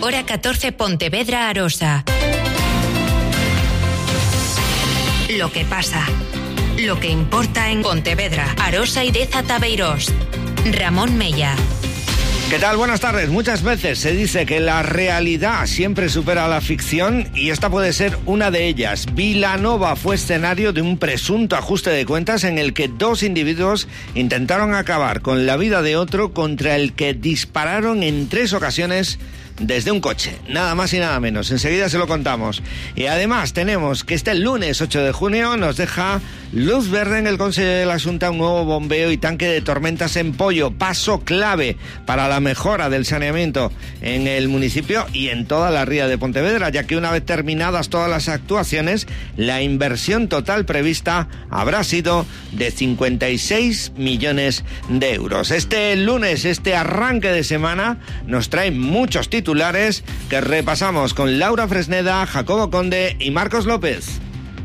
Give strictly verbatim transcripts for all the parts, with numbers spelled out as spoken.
Hora catorce, Pontevedra, Arosa. Lo que pasa, lo que importa en Pontevedra, Arosa y Deza Tabeirós. Ramón Mella. ¿Qué tal? Buenas tardes. Muchas veces se dice que la realidad siempre supera a la ficción y esta puede ser una de ellas. Vilanova fue escenario de un presunto ajuste de cuentas en el que dos individuos intentaron acabar con la vida de otro contra el que dispararon en tres ocasiones desde un coche, nada más y nada menos. Enseguida se lo contamos. Y además tenemos que este lunes ocho de junio nos deja luz verde en el Consejo de la Xunta un nuevo bombeo y tanque de tormentas en Pollo, paso clave para la mejora del saneamiento en el municipio y en toda la ría de Pontevedra, ya que una vez terminadas todas las actuaciones, la inversión total prevista habrá sido de cincuenta y seis millones de euros. Este lunes, este arranque de semana, nos trae muchos títulos titulares que repasamos con Laura Fresneda, Jacobo Conde y Marcos López.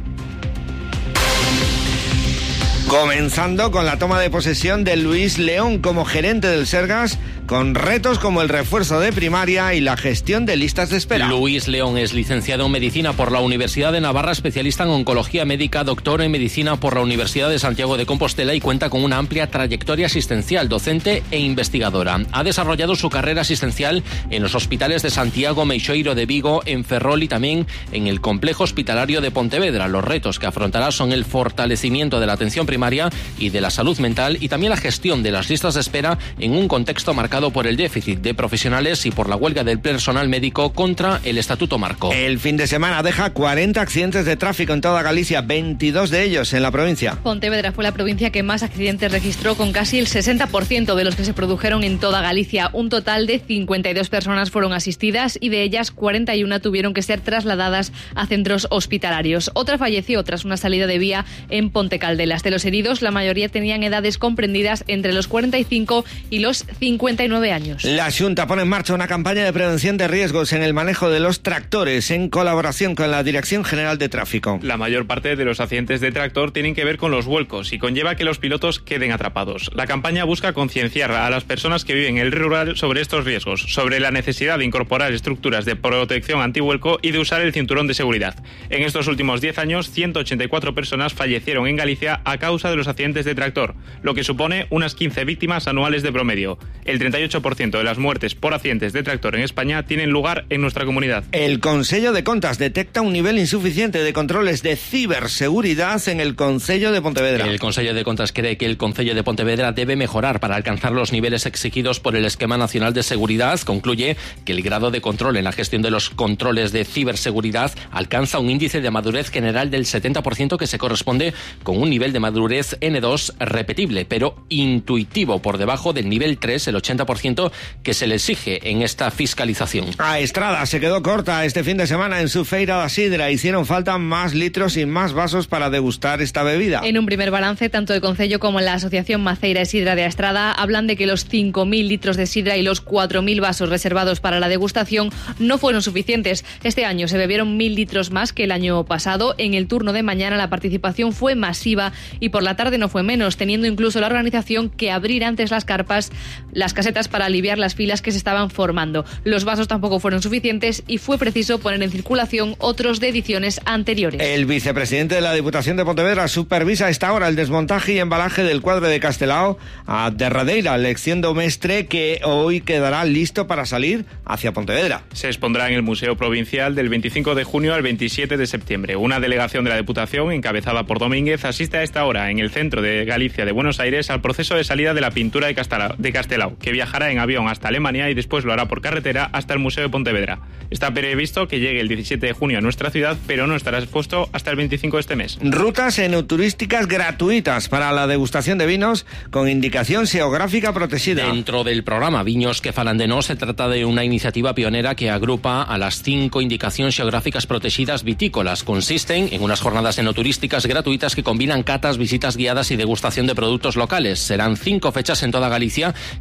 Comenzando con la toma de posesión de Luis León como gerente del Sergas, con retos como el refuerzo de primaria y la gestión de listas de espera. Luis León es licenciado en Medicina por la Universidad de Navarra, especialista en Oncología Médica, doctor en Medicina por la Universidad de Santiago de Compostela y cuenta con una amplia trayectoria asistencial, docente e investigadora. Ha desarrollado su carrera asistencial en los hospitales de Santiago, Meixoeiro de Vigo, en Ferrol y también en el Complejo Hospitalario de Pontevedra. Los retos que afrontará son el fortalecimiento de la atención primaria y de la salud mental y también la gestión de las listas de espera en un contexto marcado por el déficit de profesionales y por la huelga del personal médico contra el Estatuto Marco. El fin de semana deja cuarenta accidentes de tráfico en toda Galicia, veintidós de ellos en la provincia. Pontevedra fue la provincia que más accidentes registró, con casi el sesenta por ciento de los que se produjeron en toda Galicia. Un total de cincuenta y dos personas fueron asistidas y de ellas cuarenta y una tuvieron que ser trasladadas a centros hospitalarios. Otra falleció tras una salida de vía en Ponte Caldelas. De los heridos, la mayoría tenían edades comprendidas entre los cuarenta y cinco y los cincuenta y nueve años. La Xunta pone en marcha una campaña de prevención de riesgos en el manejo de los tractores en colaboración con la Dirección General de Tráfico. La mayor parte de los accidentes de tractor tienen que ver con los vuelcos y conlleva que los pilotos queden atrapados. La campaña busca concienciar a las personas que viven en el rural sobre estos riesgos, sobre la necesidad de incorporar estructuras de protección antivuelco y de usar el cinturón de seguridad. En estos últimos diez años, ciento ochenta y cuatro personas fallecieron en Galicia a causa de los accidentes de tractor, lo que supone unas quince víctimas anuales de promedio. El treinta y ocho por ciento de las muertes por accidentes de tractor en España tienen lugar en nuestra comunidad. El Consello de Contas detecta un nivel insuficiente de controles de ciberseguridad en el Concello de Pontevedra. El Consello de Contas cree que el Concello de Pontevedra debe mejorar para alcanzar los niveles exigidos por el Esquema Nacional de Seguridad. Concluye que el grado de control en la gestión de los controles de ciberseguridad alcanza un índice de madurez general del setenta por ciento, que se corresponde con un nivel de madurez ene dos repetible, pero intuitivo, por debajo del nivel tres, el ochenta por ciento que se le exige en esta fiscalización. A Estrada se quedó corta este fin de semana en su feira da sidra. Hicieron falta más litros y más vasos para degustar esta bebida. En un primer balance, tanto el Concello como la Asociación Maceira e Sidra de Estrada hablan de que los cinco mil litros de sidra y los cuatro mil vasos reservados para la degustación no fueron suficientes. Este año se bebieron mil litros más que el año pasado. En el turno de mañana la participación fue masiva y por la tarde no fue menos, teniendo incluso la organización que abrir antes las carpas, las casetas, para aliviar las filas que se estaban formando. Los vasos tampoco fueron suficientes y fue preciso poner en circulación otros de ediciones anteriores. El vicepresidente de la Diputación de Pontevedra supervisa a esta hora el desmontaje y embalaje del cuadro de Castelao a derradeira lección do mestre, que hoy quedará listo para salir hacia Pontevedra. Se expondrá en el Museo Provincial del veinticinco de junio al veintisiete de septiembre. Una delegación de la Diputación, encabezada por Domínguez, asiste a esta hora en el centro de Galicia de Buenos Aires al proceso de salida de la pintura de Castelao, de Castelao, que viajará en avión hasta Alemania y después lo hará por carretera hasta el Museo de Pontevedra. Está previsto que llegue el diecisiete de junio a nuestra ciudad, pero no estará expuesto hasta el veinticinco de este mes. Rutas enoturísticas gratuitas para la degustación de vinos con indicación geográfica protegida. Dentro del programa Viños que falan de nós, se trata de una iniciativa pionera que agrupa a las cinco indicaciones geográficas protegidas vitícolas. Consisten en unas jornadas enoturísticas gratuitas que combinan catas, visitas guiadas y degustación de productos locales. Serán cinco fechas en toda Galicia, que incluyen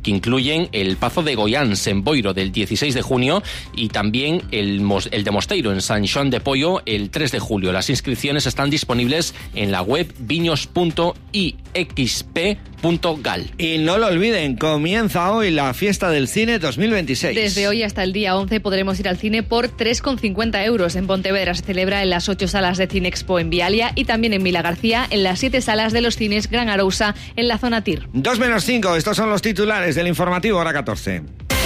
incluyen el Pazo de Goiáns en Boiro del dieciséis de junio y también el, el de Mosteiro en San Xoán de Poio el tres de julio. Las inscripciones están disponibles en la web viños punto i x p punto gal. Y no lo olviden, comienza hoy la fiesta del cine dos mil veintiséis. Desde hoy hasta el día once podremos ir al cine por tres con cincuenta euros. En Pontevedra se celebra en las ocho salas de Cinexpo en Vialia y también en Vila García en las siete salas de los cines Gran Arousa en la zona Tir. dos menos cinco, estos son los titulares del informativo hora catorce.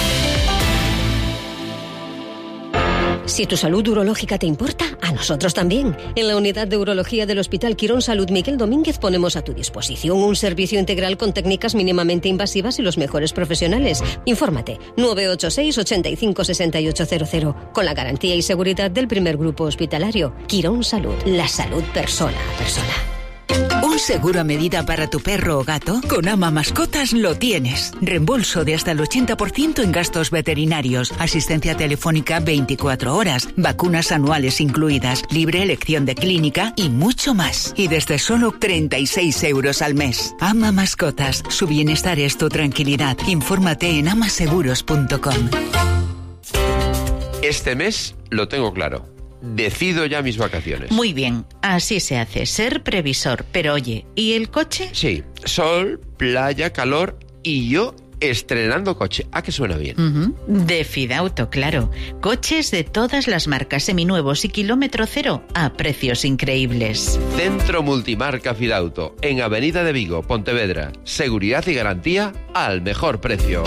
Si tu salud urológica te importa, a nosotros también. En la unidad de urología del Hospital Quirón Salud Miguel Domínguez ponemos a tu disposición un servicio integral con técnicas mínimamente invasivas y los mejores profesionales. Infórmate nueve ocho seis, ochenta y cinco, sesenta y ocho cero cero con la garantía y seguridad del primer grupo hospitalario. Quirón Salud, la salud persona a persona. ¿Un seguro a medida para tu perro o gato? Con Ama Mascotas lo tienes. Reembolso de hasta el ochenta por ciento en gastos veterinarios, asistencia telefónica veinticuatro horas, vacunas anuales incluidas, libre elección de clínica y mucho más. Y desde solo treinta y seis euros al mes. Ama Mascotas, su bienestar es tu tranquilidad. Infórmate en amaseguros punto com. Este mes lo tengo claro. Decido ya mis vacaciones. Muy bien, así se hace, ser previsor. Pero oye, ¿y el coche? Sí, sol, playa, calor y yo estrenando coche. ¿A qué suena bien? Uh-huh. De Fidauto, claro. Coches de todas las marcas, seminuevos y kilómetro cero a precios increíbles. Centro Multimarca Fidauto, en Avenida de Vigo, Pontevedra. Seguridad y garantía al mejor precio.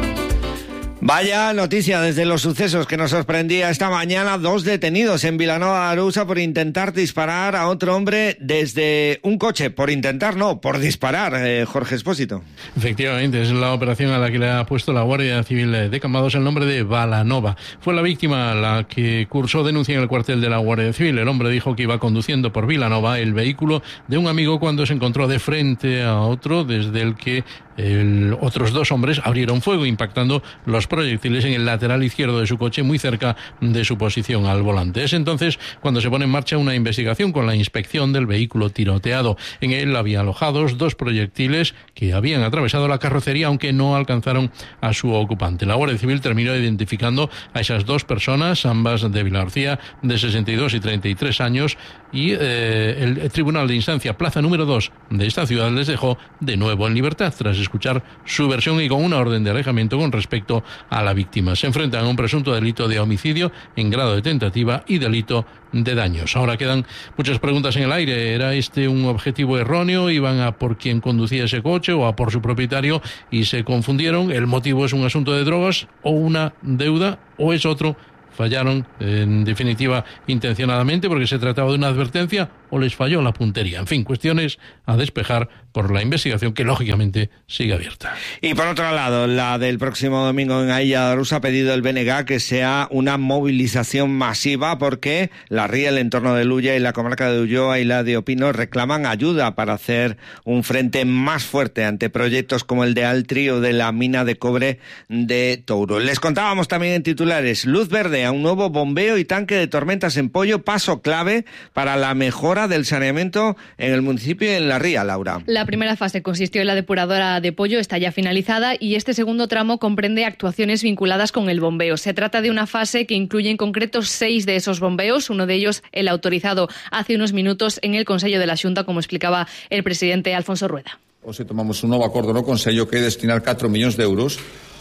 Vaya noticia desde los sucesos que nos sorprendía esta mañana. Dos detenidos en Vilanova de Arousa por intentar disparar a otro hombre desde un coche. Por intentar, no, por disparar. Eh, Jorge Expósito. Efectivamente, es la operación a la que le ha puesto la Guardia Civil de Cambados el nombre de Balanova. Fue la víctima la que cursó denuncia en el cuartel de la Guardia Civil. El hombre dijo que iba conduciendo por Vilanova el vehículo de un amigo cuando se encontró de frente a otro desde el que el, otros dos hombres abrieron fuego, impactando los proyectiles en el lateral izquierdo de su coche, muy cerca de su posición al volante. Es entonces cuando se pone en marcha una investigación con la inspección del vehículo tiroteado. En él había alojados dos proyectiles que habían atravesado la carrocería, aunque no alcanzaron a su ocupante. La Guardia Civil terminó identificando a esas dos personas, ambas de Vilagarcía, de sesenta y dos y treinta y tres años, y eh, el Tribunal de Instancia Plaza número dos de esta ciudad les dejó de nuevo en libertad tras escuchar su versión y con una orden de alejamiento con respecto a la víctima. Se enfrentan a un presunto delito de homicidio en grado de tentativa y delito de daños. Ahora quedan muchas preguntas en el aire. ¿Era este un objetivo erróneo? ¿Iban a por quien conducía ese coche o a por su propietario y se confundieron? ¿El motivo es un asunto de drogas o una deuda o es otro? ¿Fallaron, en definitiva, intencionadamente porque se trataba de una advertencia o les falló la puntería? En fin, cuestiones a despejar por la investigación que, lógicamente, sigue abierta. Y por otro lado, la del próximo domingo en Ailla de Arousa ha pedido el B N G que sea una movilización masiva porque la Ría, el entorno de Luya y la comarca de Ulloa y la de Opino reclaman ayuda para hacer un frente más fuerte ante proyectos como el de Altri o de la mina de cobre de Touro. Les contábamos también en titulares, luz verde a un nuevo bombeo y tanque de tormentas en Pollo, paso clave para la mejora del saneamiento en el municipio y en la Ría, Laura. La primera fase consistió en la depuradora de Pollo, está ya finalizada, y este segundo tramo comprende actuaciones vinculadas con el bombeo. Se trata de una fase que incluye en concreto seis de esos bombeos, uno de ellos el autorizado hace unos minutos en el Consello de la Xunta, como explicaba el presidente Alfonso Rueda. Hoxe tomamos un novo acordo no Consello que é destinar catro millóns de euros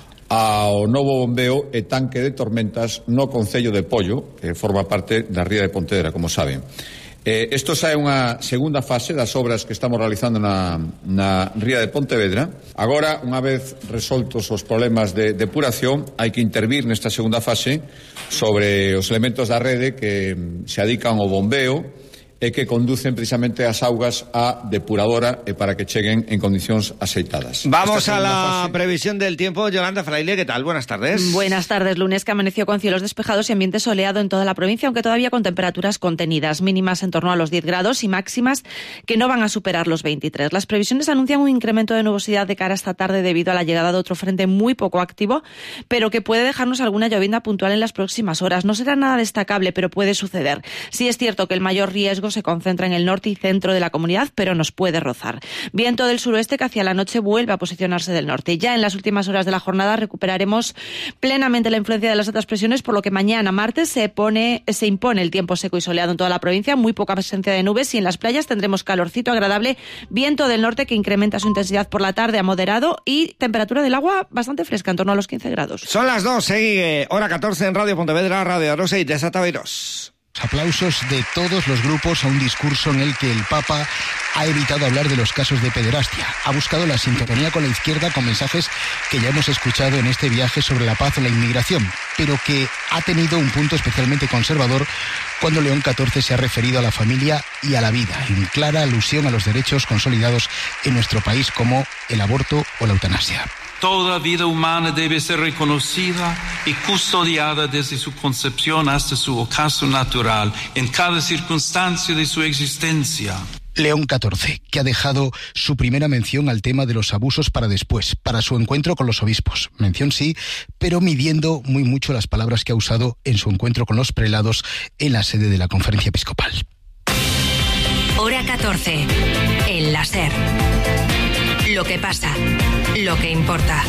ao novo bombeo e tanque de tormentas no Concello de Pollo, que forma parte da Ría de Pontevedra, como saben. Eh, isto xa é unha segunda fase das obras que estamos realizando na, na Ría de Pontevedra. Agora, unha vez resoltos os problemas de depuración, hai que intervir nesta segunda fase sobre os elementos da rede que se adican ao bombeo e que conducen precisamente as augas á depuradora e para que cheguen en condicións aceitadas. Vamos a la fase... previsión del tiempo. Yolanda Fraile, ¿qué tal? Buenas tardes. Buenas tardes. Lunes que amaneció con cielos despejados y ambiente soleado en toda la provincia, aunque todavía con temperaturas contenidas, mínimas en torno a los diez grados y máximas que no van a superar los veintitrés. Las previsiones anuncian un incremento de nubosidad de cara a esta tarde debido a la llegada de otro frente muy poco activo, pero que puede dejarnos alguna llovinda puntual en las próximas horas. No será nada destacable, pero puede suceder. Sí es cierto que el mayor riesgo todo se concentra en el norte y centro de la comunidad, pero nos puede rozar. Viento del suroeste que hacia la noche vuelve a posicionarse del norte. Ya en las últimas horas de la jornada recuperaremos plenamente la influencia de las altas presiones, por lo que mañana martes se pone, se impone el tiempo seco y soleado en toda la provincia, muy poca presencia de nubes, y en las playas tendremos calorcito agradable, viento del norte que incrementa su intensidad por la tarde a moderado y temperatura del agua bastante fresca, en torno a los quince grados. Son las dos, eh, hora catorce en Radio Pontevedra, Radio Arosa y Idesa Tabeiros. Aplausos de todos los grupos a un discurso en el que el Papa ha evitado hablar de los casos de pederastia. Ha buscado la sintonía con la izquierda con mensajes que ya hemos escuchado en este viaje sobre la paz o la inmigración, pero que ha tenido un punto especialmente conservador cuando León catorce se ha referido a la familia y a la vida, en clara alusión a los derechos consolidados en nuestro país como el aborto o la eutanasia. Toda vida humana debe ser reconocida y custodiada desde su concepción hasta su ocaso natural, en cada circunstancia de su existencia. León catorce, que ha dejado su primera mención al tema de los abusos para después, para su encuentro con los obispos. Mención sí, pero midiendo muy mucho las palabras que ha usado en su encuentro con los prelados en la sede de la Conferencia Episcopal. Hora catorce, el láser. Lo que pasa, lo que importa.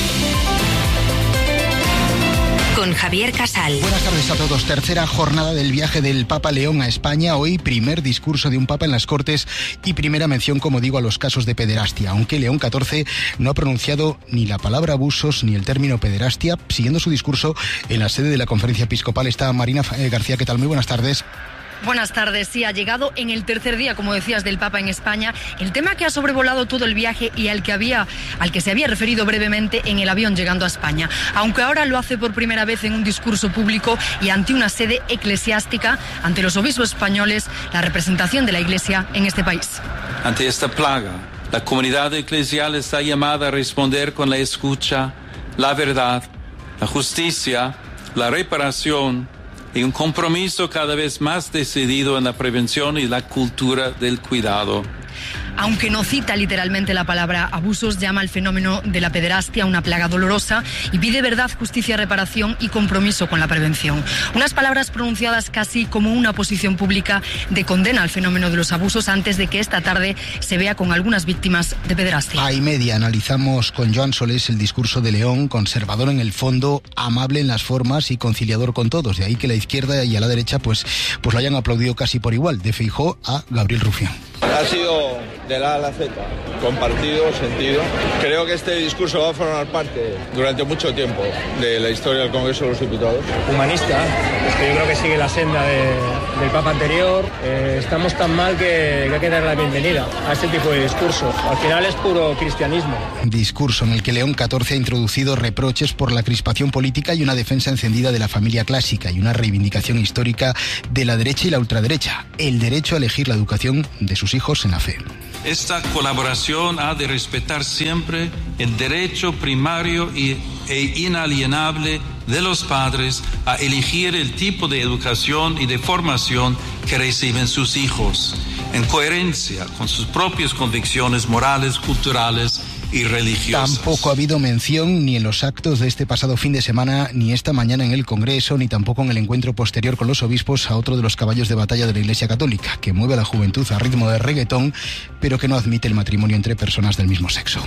Con Javier Casal. Buenas tardes a todos. Tercera jornada del viaje del Papa León a España. Hoy primer discurso de un Papa en las Cortes y primera mención, como digo, a los casos de pederastia. Aunque León catorce no ha pronunciado ni la palabra abusos ni el término pederastia. Siguiendo su discurso en la sede de la Conferencia Episcopal está Marina García. ¿Qué tal? Muy buenas tardes. Buenas tardes. Sí, ha llegado en el tercer día, como decías, del Papa en España, el tema que ha sobrevolado todo el viaje y al que había, al que se había referido brevemente en el avión llegando a España. Aunque ahora lo hace por primera vez en un discurso público y ante una sede eclesiástica, ante los obispos españoles, la representación de la Iglesia en este país. Ante esta plaga, la comunidad eclesial está llamada a responder con la escucha, la verdad, la justicia, la reparación y un compromiso cada vez más decidido en la prevención y la cultura del cuidado. Aunque no cita literalmente la palabra abusos, llama al fenómeno de la pederastia una plaga dolorosa y pide verdad, justicia, reparación y compromiso con la prevención. Unas palabras pronunciadas casi como una posición pública de condena al fenómeno de los abusos antes de que esta tarde se vea con algunas víctimas de pederastia. A y media analizamos con Joan Solés el discurso de León, conservador en el fondo, amable en las formas y conciliador con todos. De ahí que la izquierda y a la derecha pues, pues lo hayan aplaudido casi por igual, de Feijóo a Gabriel Rufián. Ha sido de la A a la Z, compartido, sentido. Creo que este discurso va a formar parte durante mucho tiempo de la historia del Congreso de los Diputados. Humanista, es que yo creo que sigue la senda de, del Papa anterior. Eh, estamos tan mal que, que hay que dar la bienvenida a este tipo de discurso. Al final es puro cristianismo. Discurso en el que León catorce ha introducido reproches por la crispación política y una defensa encendida de la familia clásica y una reivindicación histórica de la derecha y la ultraderecha. El derecho a elegir la educación de sus hijos en la fe. Esta colaboración ha de respetar siempre el derecho primario y, e inalienable de los padres a elegir el tipo de educación y de formación que reciben sus hijos, en coherencia con sus propias convicciones morales, culturales y religiosas. Tampoco ha habido mención ni en los actos de este pasado fin de semana, ni esta mañana en el Congreso, ni tampoco en el encuentro posterior con los obispos a otro de los caballos de batalla de la Iglesia Católica, que mueve a la juventud a ritmo de reggaetón, pero que no admite el matrimonio entre personas del mismo sexo.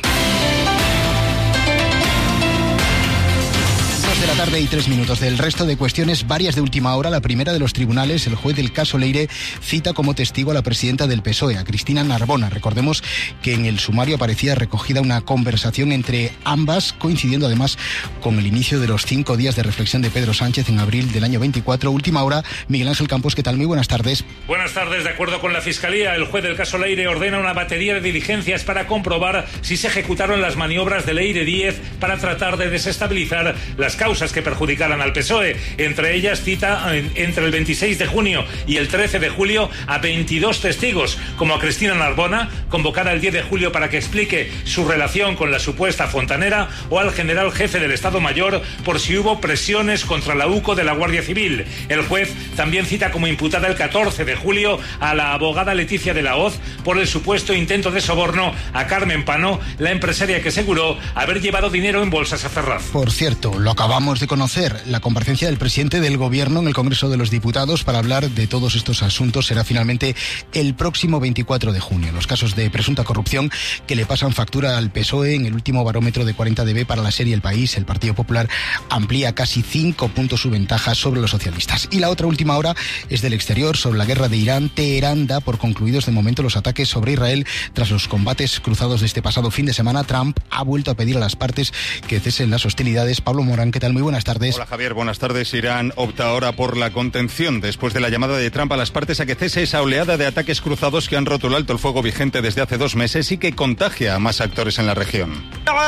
De la tarde y tres minutos. Del resto de cuestiones, varias de última hora. La primera de los tribunales, el juez del caso Leire cita como testigo a la presidenta del P S O E, a Cristina Narbona. Recordemos que en el sumario aparecía recogida una conversación entre ambas, coincidiendo además con el inicio de los cinco días de reflexión de Pedro Sánchez en abril del año veinticuatro. Última hora, Miguel Ángel Campos, ¿qué tal? Muy buenas tardes. Buenas tardes. De acuerdo con la Fiscalía, el juez del caso Leire ordena una batería de diligencias para comprobar si se ejecutaron las maniobras de Leire diez para tratar de desestabilizar las causas que perjudicaran al P S O E. Entre ellas cita entre el veintiséis de junio y el trece de julio a veintidós testigos, como a Cristina Narbona, convocada el diez de julio para que explique su relación con la supuesta fontanera, o al general jefe del Estado Mayor por si hubo presiones contra la U C O de la Guardia Civil. El juez también cita como imputada el catorce de julio a la abogada Leticia de la Hoz por el supuesto intento de soborno a Carmen Pano, la empresaria que aseguró haber llevado dinero en bolsas a Ferraz. Por cierto, lo acabamos acabamos de conocer la comparecencia del presidente del Gobierno en el Congreso de los Diputados para hablar de todos estos asuntos. Será finalmente el próximo veinticuatro de junio. Los casos de presunta corrupción que le pasan factura al P S O E. En el último barómetro de cuarenta D B para la serie El País, el Partido Popular amplía casi cinco puntos su ventaja sobre los socialistas. Y la otra última hora es del exterior, sobre la guerra de Irán. Teherán da por concluidos de momento los ataques sobre Israel. Tras los combates cruzados de este pasado fin de semana, Trump ha vuelto a pedir a las partes que cesen las hostilidades. Pablo Morán, ¿qué tal? Muy buenas tardes. Hola Javier, buenas tardes. Irán opta ahora por la contención después de la llamada de Trump a las partes a que cese esa oleada de ataques cruzados que han roto el alto el fuego vigente desde hace dos meses y que contagia a más actores en la región.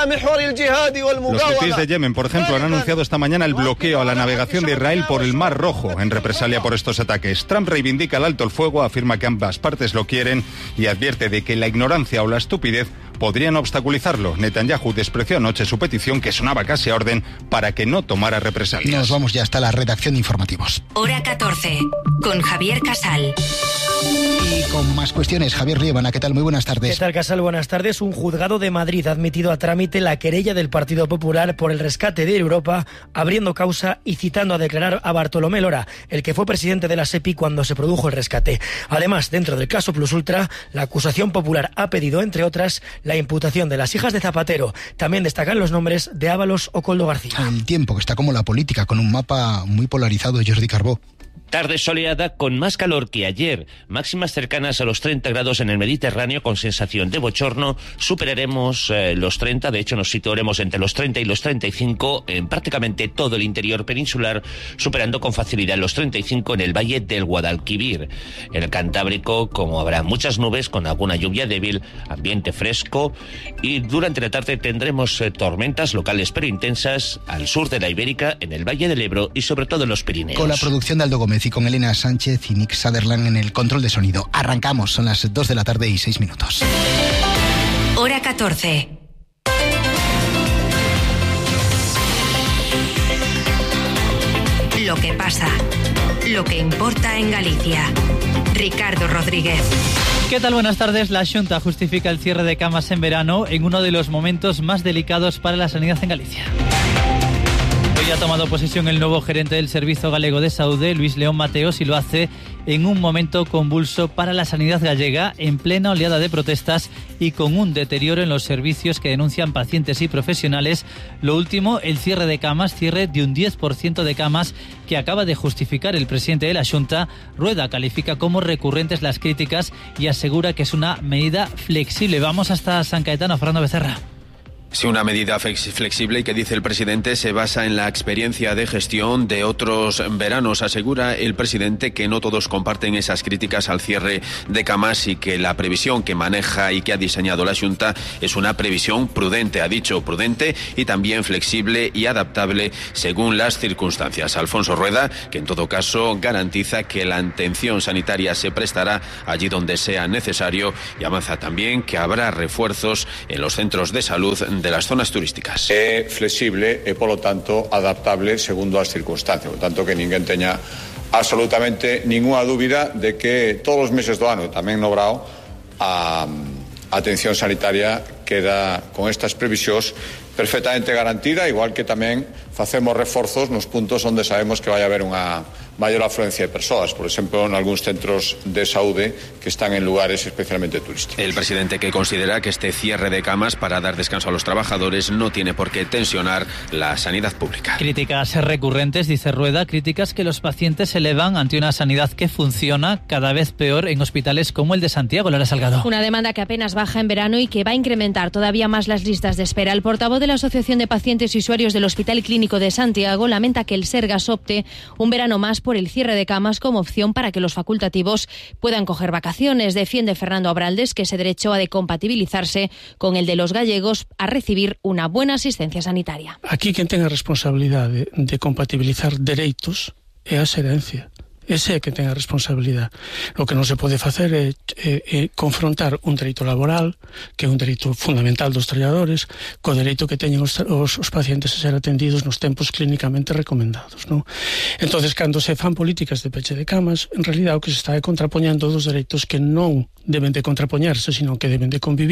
Los hutíes de Yemen, por ejemplo, han anunciado esta mañana el bloqueo a la navegación de Israel por el Mar Rojo en represalia por estos ataques. Trump reivindica el alto el fuego, afirma que ambas partes lo quieren y advierte de que la ignorancia o la estupidez podrían obstaculizarlo. Netanyahu despreció anoche su petición, que sonaba casi a orden, para que no tomara represalias. Nos vamos ya hasta la redacción de informativos. Hora catorce, con Javier Casal. Y con más cuestiones, Javier Riebana, ¿qué tal? Muy buenas tardes. ¿Qué tal, Casal? Buenas tardes. Un juzgado de Madrid ha admitido a trámite la querella del Partido Popular por el rescate de Europa, abriendo causa y citando a declarar a Bartolomé Lora, el que fue presidente de la SEPI cuando se produjo el rescate. Además, dentro del caso Plus Ultra, la acusación popular ha pedido, entre otras, la imputación de las hijas de Zapatero. También destacan los nombres de Ábalos o Coldo García. El tiempo, que está como la política, con un mapa muy polarizado. Jordi Carbó. Tarde soleada con más calor que ayer, máximas cercanas a los treinta grados en el Mediterráneo con sensación de bochorno. Superaremos eh, los treinta, de hecho nos situaremos entre los treinta y los treinta y cinco en prácticamente todo el interior peninsular, superando con facilidad los treinta y cinco en el valle del Guadalquivir. En el Cantábrico, como habrá muchas nubes con alguna lluvia débil, ambiente fresco, y durante la tarde tendremos eh, tormentas locales pero intensas al sur de la Ibérica, en el Valle del Ebro y sobre todo en los Pirineos. Con la producción de Aldo Gómez y con Elena Sánchez y Nick Sutherland en el control de sonido. Arrancamos, son las dos de la tarde y seis minutos. Hora catorce. Lo que pasa, lo que importa en Galicia. Ricardo Rodríguez. ¿Qué tal? Buenas tardes. La Xunta justifica el cierre de camas en verano en uno de los momentos más delicados para la sanidad en Galicia. Hoy ha tomado posesión el nuevo gerente del Servicio Galego de Saúde, Luis León Mateos, y lo hace en un momento convulso para la sanidad gallega, en plena oleada de protestas y con un deterioro en los servicios que denuncian pacientes y profesionales. Lo último, el cierre de camas, cierre de un diez por ciento de camas que acaba de justificar el presidente de la Xunta. Rueda califica como recurrentes las críticas y asegura que es una medida flexible. Vamos hasta San Caetano, Fernando Becerra. Sí, una medida flexible y que, dice el presidente, se basa en la experiencia de gestión de otros veranos. Asegura el presidente que no todos comparten esas críticas al cierre de camas y que la previsión que maneja y que ha diseñado la Xunta es una previsión prudente, ha dicho, prudente y también flexible y adaptable según las circunstancias. Alfonso Rueda, que en todo caso garantiza que la atención sanitaria se prestará allí donde sea necesario, y avanza también que habrá refuerzos en los centros de salud de las zonas turísticas. É flexible e, polo tanto, adaptable segundo as circunstancias. Por tanto, que ninguén teña absolutamente ninguna dúbida de que todos os meses do ano, tamén no Brao, a atención sanitaria queda con estas previsións perfectamente garantida, igual que tamén facemos reforzos nos puntos onde sabemos que vai haber unha maior afluencia de persoas, por exemplo, en algúns centros de saúde que están en lugares especialmente turísticos. El presidente, que considera que este cierre de camas para dar descanso a los trabajadores no tiene por qué tensionar la sanidad pública. Críticas recurrentes, dice Rueda, críticas que los pacientes elevan ante una sanidad que funciona cada vez peor en hospitales como el de Santiago. Lara Salgado. Una demanda que apenas baja en verano y que va a incrementar todavía más las listas de espera. El portavoz de la Asociación de Pacientes y Usuarios del Hospital Clínico de Santiago lamenta que el Sergas opte un verano más por el cierre de camas como opción para que los facultativos puedan coger vacaciones. Defiende Fernando Abraldes que ese derecho ha de compatibilizarse con el de los gallegos a recibir una buena asistencia sanitaria. Aquí quien tenga responsabilidade de compatibilizar dereitos é a Xerencia. Ese é que ten a responsabilidade. O que non se pode facer é, é, é confrontar un dereito laboral, que é un dereito fundamental dos traballadores, co dereito que teñen os, os, os pacientes a ser atendidos nos tempos clínicamente recomendados, non? Entonces, cando se fan políticas de peche de camas, en realidad o que se está é contrapoñendo dos dereitos que non deben de contrapoñerse, sino que deben de convivir.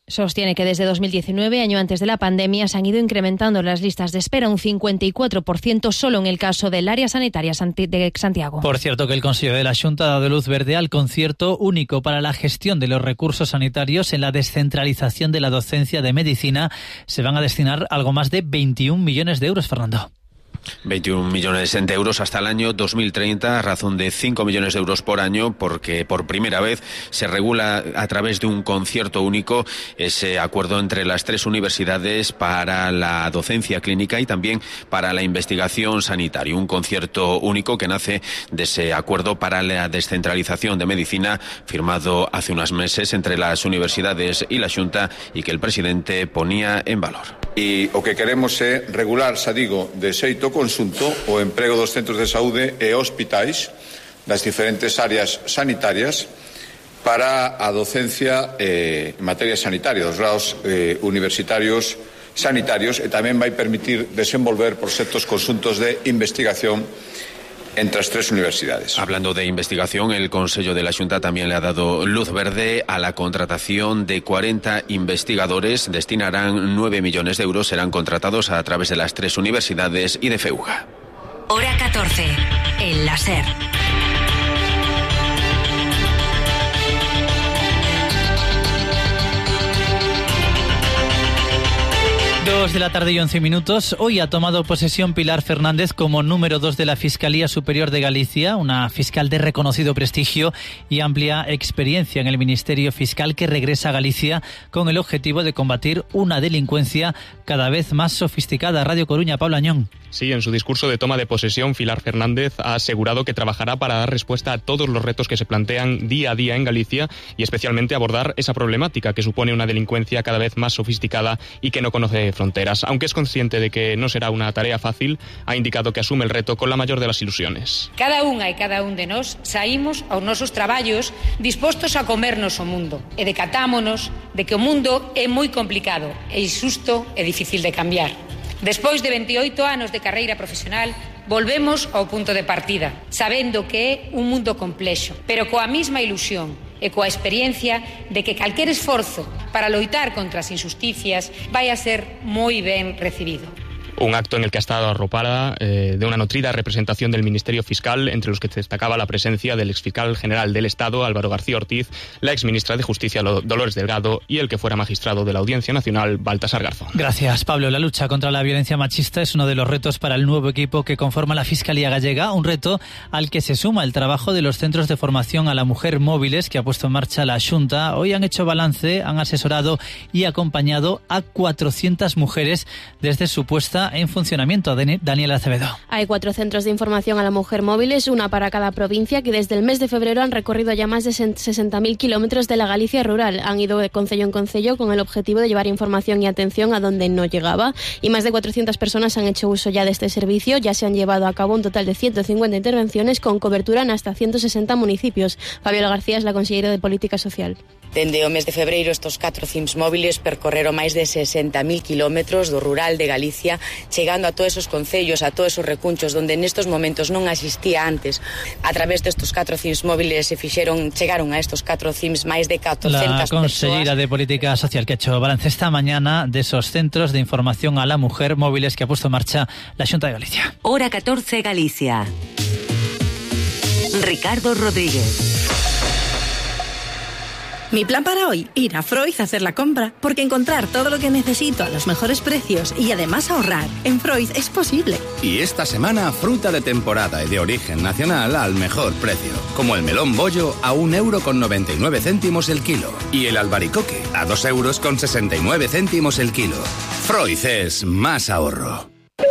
Sostiene que desde dos mil diecinueve, año antes de la pandemia, se han ido incrementando las listas de espera un cincuenta y cuatro por ciento solo en el caso del área sanitaria de Santiago. Por cierto, que el Consejo de la Xunta ha dado luz verde al concierto único para la gestión de los recursos sanitarios en la descentralización de la docencia de medicina. Se van a destinar algo más de veintiún millones de euros, Fernando. veintiún millones de euros hasta el año dos mil treinta, a razón de cinco millones de euros por año, porque por primera vez se regula a través de un concierto único ese acuerdo entre las tres universidades para la docencia clínica y también para la investigación sanitaria. Un concierto único que nace de ese acuerdo para la descentralización de medicina firmado hace unos meses entre las universidades y la Xunta y que el presidente ponía en valor. E o que queremos é regular, xa digo, de xeito conxunto o emprego dos centros de saúde e hospitais das diferentes áreas sanitarias para a docencia eh, en materia sanitaria, dos grados eh, universitarios sanitarios, e tamén vai permitir desenvolver proxectos conxuntos de investigación entre las tres universidades. Hablando de investigación, el Consejo de la Xunta también le ha dado luz verde a la contratación de cuarenta investigadores. Destinarán nueve millones de euros, serán contratados a través de las tres universidades y de FEUGA. Hora catorce, el láser. Dos de la tarde y once minutos. Hoy ha tomado posesión Pilar Fernández como número dos de la Fiscalía Superior de Galicia, una fiscal de reconocido prestigio y amplia experiencia en el Ministerio Fiscal, que regresa a Galicia con el objetivo de combatir una delincuencia cada vez más sofisticada. Radio Coruña, Pablo Añón. Sí, en su discurso de toma de posesión, Pilar Fernández ha asegurado que trabajará para dar respuesta a todos los retos que se plantean día a día en Galicia y especialmente abordar esa problemática que supone una delincuencia cada vez más sofisticada y que no conoce fronteras. Aunque es consciente de que no será una tarea fácil, ha indicado que asume el reto con la mayor de las ilusiones. Cada unha e cada un de nós saímos aos nosos traballos dispostos a comernos o mundo e decatámonos de que o mundo é moi complicado e injusto e difícil de cambiar. Despois de veintioito anos de carreira profesional, volvemos ao punto de partida, sabendo que é un mundo complexo, pero coa mesma ilusión e coa experiencia de que calquer esforzo para loitar contra as injusticias vai a ser moi ben recibido. Un acto en el que ha estado arropada eh, de una nutrida representación del Ministerio Fiscal, entre los que destacaba la presencia del exfiscal general del Estado, Álvaro García Ortiz, la exministra de Justicia, Dolores Delgado, y el que fuera magistrado de la Audiencia Nacional, Baltasar Garzón. Gracias, Pablo. La lucha contra la violencia machista es uno de los retos para el nuevo equipo que conforma la Fiscalía Gallega, un reto al que se suma el trabajo de los centros de formación a la mujer móviles que ha puesto en marcha la Xunta. Hoy han hecho balance, han asesorado y acompañado a cuatrocientas mujeres desde su puesta en funcionamiento. Daniela Acevedo. Hay cuatro centros de información a la mujer móviles, una para cada provincia, que desde el mes de febrero han recorrido ya más de sesenta mil kilómetros de la Galicia rural. Han ido de concello en concello con el objetivo de llevar información y atención a donde no llegaba, y más de cuatrocientas personas han hecho uso ya de este servicio. Ya se han llevado a cabo un total de ciento cincuenta intervenciones con cobertura en hasta ciento sesenta municipios. Fabiola García es la consellera de Política Social. Dende o mes de febreiro, estos catro C I M S móviles percorreron máis de sesenta mil kilómetros do rural de Galicia, chegando a todos esos concellos, a todos esos recunchos donde nestos momentos non existía antes. A través destos catro C I M S móviles se fixeron, chegaron a estos catro C I M S máis de catorcentas persoas. La consellera de Política Social que ha hecho balance esta mañana de esos centros de información a la mujer móviles que ha puesto en marcha la Xunta de Galicia. Hora catorce, Galicia. Ricardo Rodríguez. Mi plan para hoy, ir a Freud a hacer la compra, porque encontrar todo lo que necesito a los mejores precios y además ahorrar en Freud es posible. Y esta semana, fruta de temporada y de origen nacional al mejor precio, como el melón bollo a un euro con noventa y nueve céntimos el kilo y el albaricoque a dos euros con sesenta y nueve céntimos el kilo. Freud es más ahorro.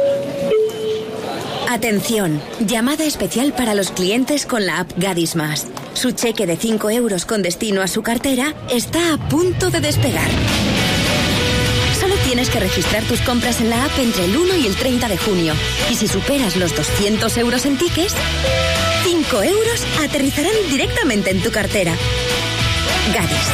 Atención, llamada especial para los clientes con la app Gadis Más. Su cheque de cinco euros con destino a su cartera está a punto de despegar. Solo tienes que registrar tus compras en la app entre el uno y el treinta de junio. Y si superas los doscientos euros en tickets, cinco euros aterrizarán directamente en tu cartera. Gadis.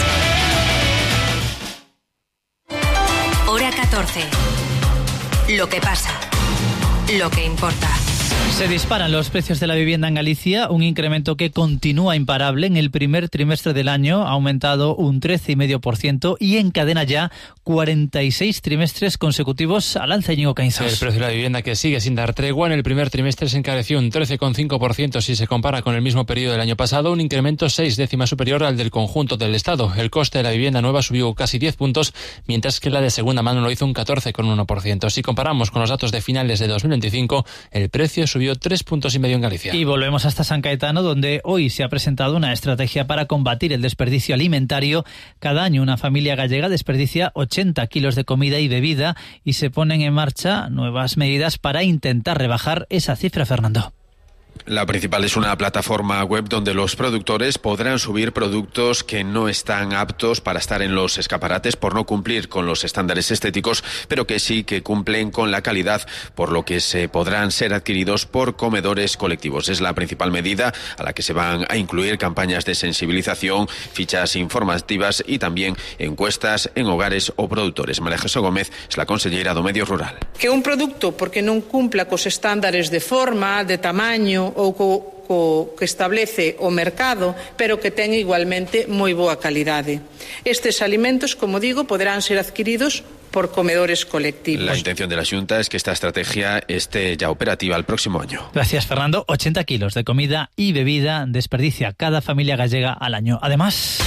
Hora catorce. Lo que pasa. Lo que importa. Se disparan los precios de la vivienda en Galicia, un incremento que continúa imparable. En el primer trimestre del año ha aumentado un trece coma cinco por ciento y encadena ya cuarenta y seis trimestres consecutivos al alza. Íñigo Caínzos. El precio de la vivienda que sigue sin dar tregua. En el primer trimestre se encareció un trece coma cinco por ciento si se compara con el mismo periodo del año pasado, un incremento seis décimas superior al del conjunto del Estado. El coste de la vivienda nueva subió casi diez puntos, mientras que la de segunda mano lo hizo un catorce coma uno por ciento. Si comparamos con los datos de finales de dos mil veinticinco, el precio subió tres puntos y medio en Galicia. Y volvemos hasta San Caetano, donde hoy se ha presentado una estrategia para combatir el desperdicio alimentario. Cada año una familia gallega desperdicia ochenta kilos de comida y bebida y se ponen en marcha nuevas medidas para intentar rebajar esa cifra, Fernando. La principal es una plataforma web donde los productores podrán subir productos que no están aptos para estar en los escaparates por no cumplir con los estándares estéticos, pero que sí que cumplen con la calidad, por lo que se podrán ser adquiridos por comedores colectivos. Es la principal medida a la que se van a incluir campañas de sensibilización, fichas informativas y también encuestas en hogares o productores. María Jesús Gómez es la consellera do Medio Rural. Que un produto, porque non cumpla cos estándares de forma, de tamaño ou co, co que establece o mercado, pero que ten igualmente moi boa calidade. Estes alimentos, como digo, poderán ser adquiridos por comedores colectivos. La intención de la Xunta es que esta estrategia esté ya operativa el próximo año. Gracias, Fernando. ochenta kilos de comida y bebida desperdicia cada familia gallega al año. Además,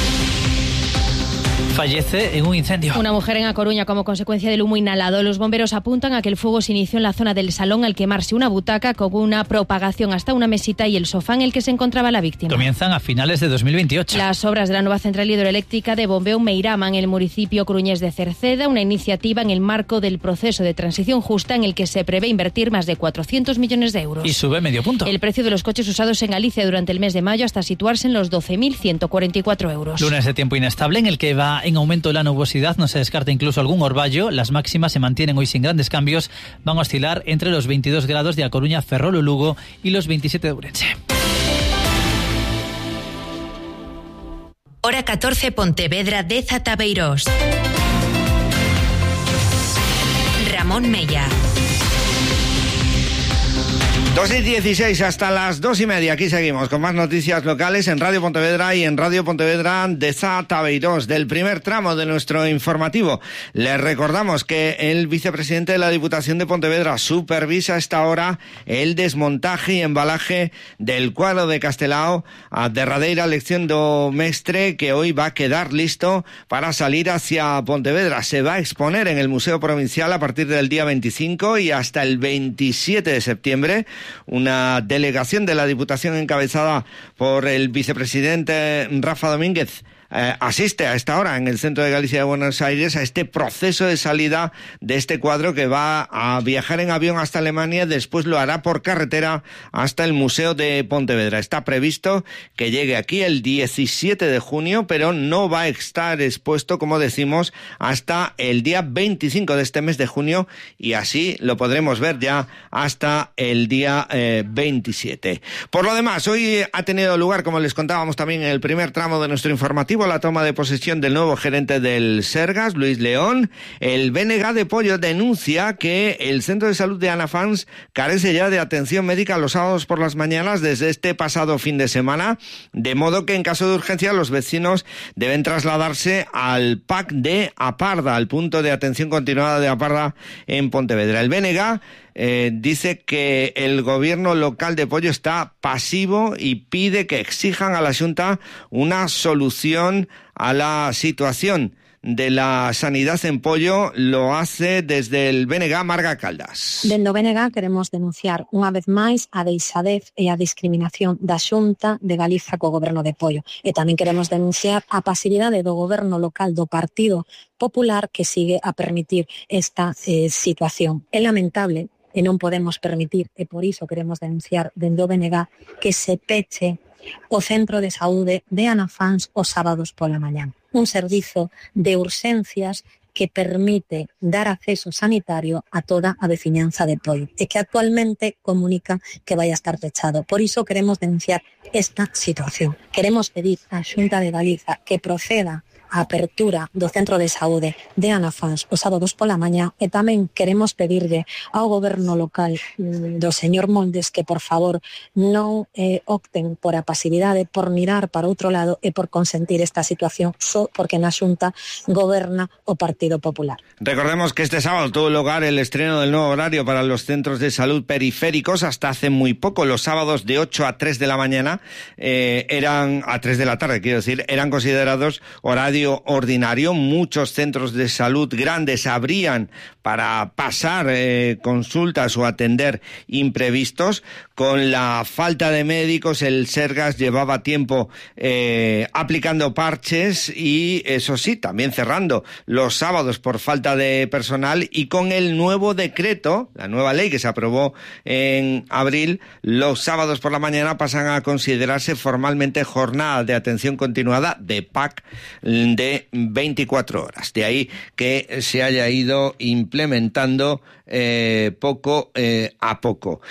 fallece en un incendio. Una mujer en A Coruña como consecuencia del humo inhalado. Los bomberos apuntan a que el fuego se inició en la zona del salón al quemarse una butaca con una propagación hasta una mesita y el sofá en el que se encontraba la víctima. Comienzan a finales de dos mil veintiocho. Las obras de la nueva central hidroeléctrica de bombeo Meirama en el municipio coruñés de Cerceda, una iniciativa en el marco del proceso de transición justa en el que se prevé invertir más de cuatrocientos millones de euros. Y sube medio punto. El precio de los coches usados en Galicia durante el mes de mayo hasta situarse en los doce mil ciento cuarenta y cuatro euros. Lunes de tiempo inestable en el que va en aumento la nubosidad, no se descarta incluso algún orvallo. Las máximas se mantienen hoy sin grandes cambios, van a oscilar entre los veintidós grados de A Coruña, Ferrol o Lugo y los veintisiete de Ourense. Hora catorce, Pontevedra, Deza, Tabeirós. Ramón Mella. dos y dieciséis hasta las dos y media. Aquí seguimos con más noticias locales en Radio Pontevedra y en Radio Pontevedra Deza, Tabeirós, del primer tramo de nuestro informativo. Les recordamos que el vicepresidente de la Diputación de Pontevedra supervisa a esta hora el desmontaje y embalaje del cuadro de Castelao, a derradeira lección do mestre, que hoy va a quedar listo para salir hacia Pontevedra. Se va a exponer en el Museo Provincial a partir del día veinticinco y hasta el veintisiete de septiembre. Una delegación de la Diputación encabezada por el vicepresidente Rafa Domínguez Eh, asiste a esta hora en el centro de Galicia de Buenos Aires a este proceso de salida de este cuadro, que va a viajar en avión hasta Alemania, después lo hará por carretera hasta el Museo de Pontevedra. Está previsto que llegue aquí el diecisiete de junio, pero no va a estar expuesto, como decimos, hasta el día veinticinco de este mes de junio, y así lo podremos ver ya hasta el día eh, veintisiete. Por lo demás, hoy ha tenido lugar, como les contábamos también en el primer tramo de nuestro informativo, la toma de posesión del nuevo gerente del Sergas, Luis León. El B N G de Pollo denuncia que el centro de salud de Anafans carece ya de atención médica los sábados por las mañanas desde este pasado fin de semana, de modo que en caso de urgencia los vecinos deben trasladarse al P A C de Aparda, al punto de atención continuada de Aparda en Pontevedra. El B N G Eh, dice que el gobierno local de Pollo está pasivo y pide que exijan a la Xunta una solución a la situación de la sanidad en Pollo. Lo hace desde el B N G Marga Caldas. Dende o B N G queremos denunciar unha vez máis a deixadez e a discriminación da Xunta de Galiza co goberno de Pollo, e tamén queremos denunciar a pasividade do goberno local do Partido Popular, que sigue a permitir esta eh, situación. É lamentable e non podemos permitir, e por iso queremos denunciar dende o B N G que se peche o centro de saúde de Anafans os sábados pola mañán. Un servizo de urxencias que permite dar acceso sanitario a toda a veciñanza de Pollo e que actualmente comunica que vai a estar pechado. Por iso queremos denunciar esta situación. Queremos pedir á Xunta de Galiza que proceda a apertura do centro de saúde de Anafans o sábados pola mañá, e tamén queremos pedirlle ao goberno local do señor Moldes que, por favor, non eh, opten por a pasividade, por mirar para outro lado e por consentir esta situación só porque na Xunta goberna o Partido Popular. Recordemos que este sábado tuvo lugar el estreno del nuevo horario para los centros de salud periféricos. Hasta hace muy poco, los sábados de ocho a tres de la mañana, eh, eran a tres de la tarde, quiero decir, eran considerados horario ordinario. Muchos centros de salud grandes abrían para pasar eh, consultas o atender imprevistos. Con la falta de médicos, el Sergas llevaba tiempo eh, aplicando parches y, eso sí, también cerrando los sábados por falta de personal, y con el nuevo decreto, la nueva ley que se aprobó en abril, los sábados por la mañana pasan a considerarse formalmente jornada de atención continuada de P A C de veinticuatro horas. De ahí que se haya ido implementando eh, poco eh, a poco.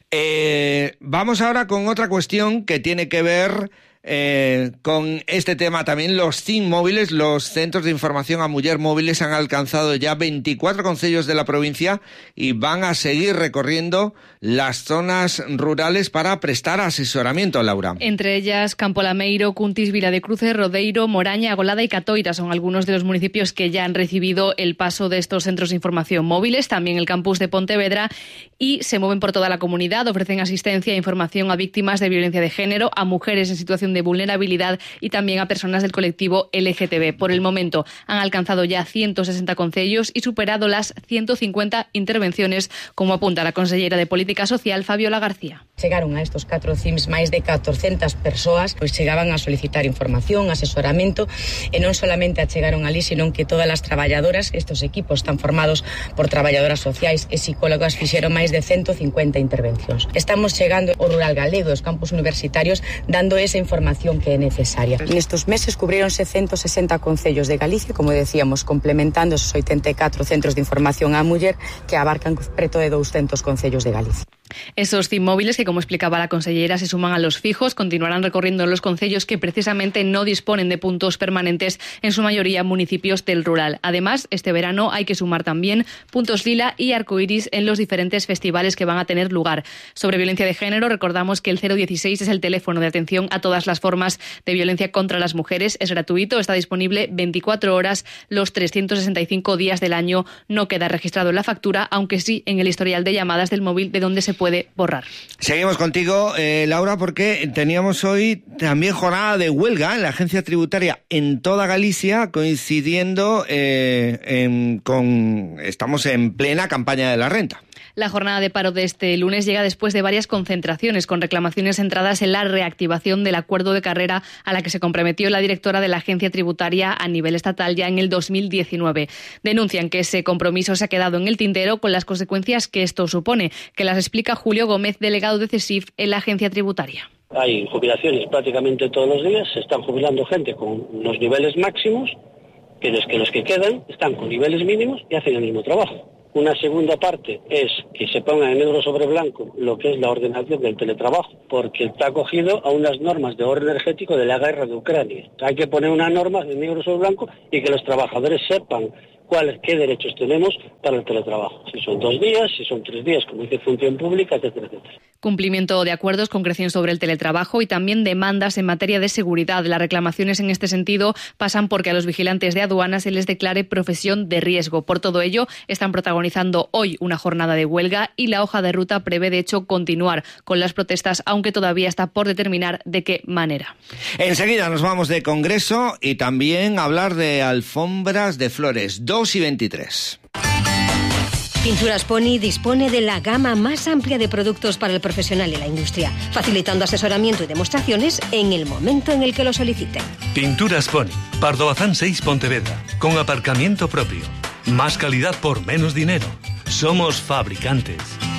Eh, vamos ahora con otra cuestión que tiene que ver Eh, con este tema también. Los C I M móviles, los Centros de Información a Muller Móviles, han alcanzado ya veinticuatro concellos de la provincia y van a seguir recorriendo las zonas rurales para prestar asesoramiento, Laura. Entre ellas Campo Lameiro, Cuntis, Vila de Cruces, Rodeiro, Moraña, Agolada y Catoira son algunos de los municipios que ya han recibido el paso de estos centros de información móviles, también el campus de Pontevedra, y se mueven por toda la comunidad, ofrecen asistencia e información a víctimas de violencia de género, a mujeres en situación de vulnerabilidad y también a personas del colectivo L G T B. Por el momento han alcanzado ya ciento sesenta concellos y superado las ciento cincuenta intervenciones, como apunta la consellera de Política Social, Fabiola García. Chegaron a estos catro C I Ms máis de catorcentas persoas, pois chegaban a solicitar información, asesoramento, e non solamente a chegaron alí, senón que todas as traballadoras, estos equipos están formados por traballadoras sociais e psicólogas, fixeron máis de ciento cincuenta intervencións. Estamos chegando ao rural galego, aos campus universitarios, dando esa información que é necesaria. Nestos meses cubríronse ciento sesenta concellos de Galicia, como decíamos, complementando esos oitenta e catro centros de información á muller que abarcan preto de doscientos concellos de Galicia. Esos C I M móviles, que como explicaba la consellera, se suman a los fijos, continuarán recorriendo los concellos que precisamente no disponen de puntos permanentes, en su mayoría municipios del rural. Además, este verano hay que sumar también puntos lila y arcoiris en los diferentes festivales que van a tener lugar. Sobre violencia de género, recordamos que el cero dieciséis es el teléfono de atención a todas las formas de violencia contra las mujeres. Es gratuito, está disponible veinticuatro horas los trescientos sesenta y cinco días del año. No queda registrado en la factura, aunque sí en el historial de llamadas del móvil, de donde se puede borrar. Seguimos contigo, eh, Laura, porque teníamos hoy también jornada de huelga en la agencia tributaria en toda Galicia, coincidiendo eh, en, con... estamos en plena campaña de la renta. La jornada de paro de este lunes llega después de varias concentraciones con reclamaciones centradas en la reactivación del acuerdo de carrera a la que se comprometió la directora de la agencia tributaria a nivel estatal ya en el dos mil diecinueve. Denuncian que ese compromiso se ha quedado en el tintero con las consecuencias que esto supone, que las explica Julio Gómez, delegado de CESIF en la agencia tributaria. Hay jubilaciones prácticamente todos los días, se están jubilando gente con unos niveles máximos, que los que, los que quedan están con niveles mínimos y hacen el mismo trabajo. Una segunda parte es que se ponga en negro sobre blanco lo que es la ordenación del teletrabajo, porque está acogido a unas normas de orden energético de la guerra de Ucrania. Hay que poner unas normas en negro sobre blanco y que los trabajadores sepan cuáles, qué derechos tenemos para el teletrabajo. Si son dos días, si son tres días, como dice Función Pública, etcétera, etcétera. Cumplimiento de acuerdos, concreción sobre el teletrabajo y también demandas en materia de seguridad. Las reclamaciones en este sentido pasan porque a los vigilantes de aduanas se les declare profesión de riesgo. Por todo ello, están protagonizando hoy una jornada de huelga y la hoja de ruta prevé, de hecho, continuar con las protestas, aunque todavía está por determinar de qué manera. Enseguida nos vamos de congreso y también hablar de alfombras de flores. dos y veintitrés. Pinturas Pony dispone de la gama más amplia de productos para el profesional y la industria, facilitando asesoramiento y demostraciones en el momento en el que lo soliciten. Pinturas Pony, Pardo Bazán seis Pontevedra, con aparcamiento propio. Más calidad por menos dinero. Somos fabricantes.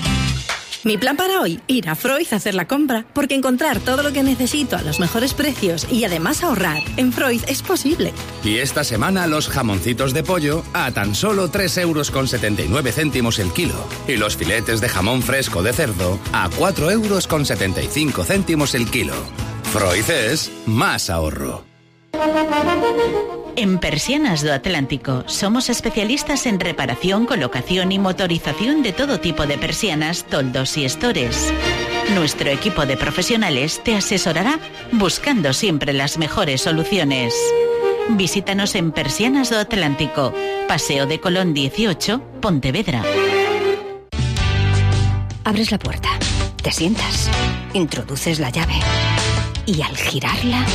Mi plan para hoy, ir a Freud a hacer la compra, porque encontrar todo lo que necesito a los mejores precios y además ahorrar en Freud es posible. Y esta semana los jamoncitos de pollo a tan solo tres euros con setenta y nueve céntimos el kilo. Y los filetes de jamón fresco de cerdo a cuatro euros con setenta y cinco céntimos el kilo. Freud es más ahorro. En Persianas do Atlántico somos especialistas en reparación, colocación y motorización de todo tipo de persianas, toldos y estores. Nuestro equipo de profesionales te asesorará buscando siempre las mejores soluciones. Visítanos en Persianas do Atlántico, Paseo de Colón dieciocho, Pontevedra. Abres la puerta, te sientas, introduces la llave y al girarla,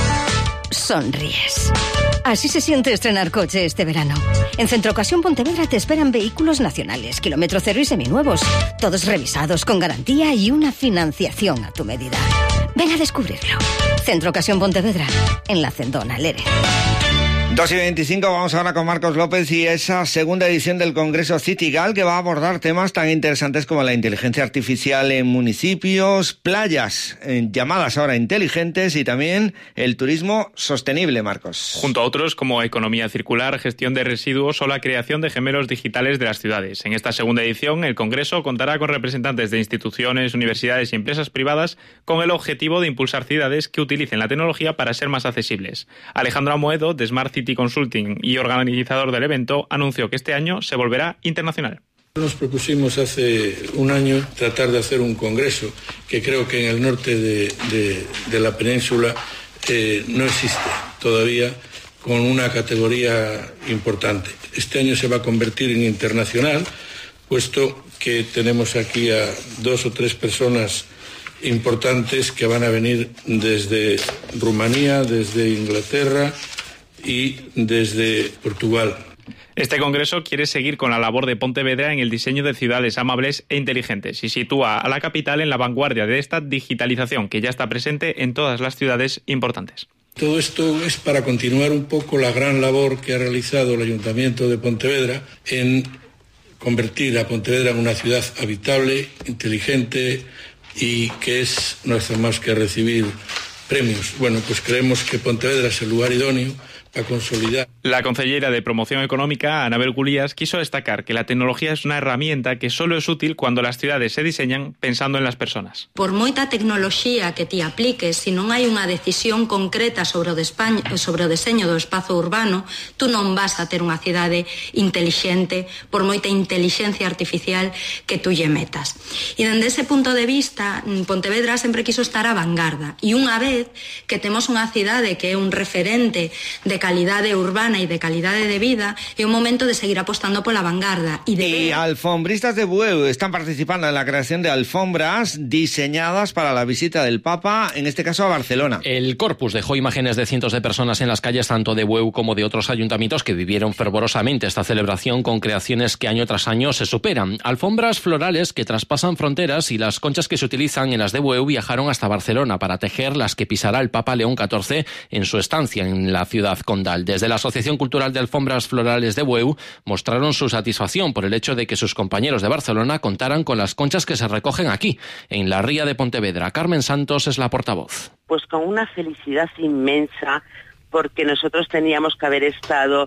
sonríes. Así se siente estrenar coche este verano. En Centro Ocasión Pontevedra te esperan vehículos nacionales, kilómetro cero y seminuevos, todos revisados con garantía y una financiación a tu medida. Ven a descubrirlo. Centro Ocasión Pontevedra, en la Cendona, Lérez. dos y veinticinco, vamos ahora con Marcos López y esa segunda edición del Congreso Citigal, que va a abordar temas tan interesantes como la inteligencia artificial en municipios, playas eh, llamadas ahora inteligentes y también el turismo sostenible, Marcos. Junto a otros como economía circular, gestión de residuos o la creación de gemelos digitales de las ciudades. En esta segunda edición, el Congreso contará con representantes de instituciones, universidades y empresas privadas con el objetivo de impulsar ciudades que utilicen la tecnología para ser más accesibles. Alejandro Amoedo, de Smart City Consulting y organizador del evento, anunció que este año se volverá internacional. Nos propusimos hace un año tratar de hacer un congreso que creo que en el norte de, de, de la península eh, no existe todavía con una categoría importante. Este año se va a convertir en internacional, puesto que tenemos aquí a dos o tres personas importantes que van a venir desde Rumanía, desde Inglaterra y desde Portugal. Este congreso quiere seguir con la labor de Pontevedra en el diseño de ciudades amables e inteligentes y sitúa a la capital en la vanguardia de esta digitalización que ya está presente en todas las ciudades importantes. Todo esto es para continuar un poco la gran labor que ha realizado el Ayuntamiento de Pontevedra en convertir a Pontevedra en una ciudad habitable, inteligente y que es, no hace más que recibir premios. Bueno, pues creemos que Pontevedra es el lugar idóneo a consolidar. La consellera de Promoción Económica, Anabel Gulías, quiso destacar que la tecnología es una herramienta que solo es útil cuando las ciudades se diseñan pensando en las personas. Por moita tecnoloxía que ti apliques, se non hai unha decisión concreta sobre o, de España, sobre o deseño do espazo urbano, tú non vas a ter unha cidade intelixente por moita intelixencia artificial que tú lle metas. E dende ese punto de vista, Pontevedra sempre quiso estar á vanguarda. E unha vez que temos unha cidade que é un referente de calidade urbana e de calidade de vida, é un momento de seguir apostando pola vanguarda. Y, de y ver... alfombristas de Bueu están participando en la creación de alfombras diseñadas para la visita del Papa, en este caso a Barcelona. El Corpus dejó imágenes de cientos de personas en las calles, tanto de Bueu como de otros ayuntamientos que vivieron fervorosamente esta celebración con creaciones que año tras año se superan. Alfombras florales que traspasan fronteras y las conchas que se utilizan en las de Bueu viajaron hasta Barcelona para tejer las que pisará el Papa León catorce en su estancia en la ciudad condal. Desde la Asociación Cultural de Alfombras Florales de Bueu mostraron su satisfacción por el hecho de que sus compañeros de Barcelona contaran con las conchas que se recogen aquí, en la ría de Pontevedra. Carmen Santos es la portavoz. Pues con una felicidad inmensa, porque nosotros teníamos que haber estado